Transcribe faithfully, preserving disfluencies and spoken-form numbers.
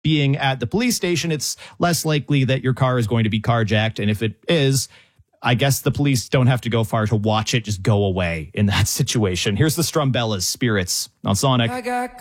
being at the police station, it's less likely that your car is going to be carjacked. And if it is, I guess the police don't have to go far to watch it just go away in that situation. Here's the Strumbellas, Spirits on Sonic.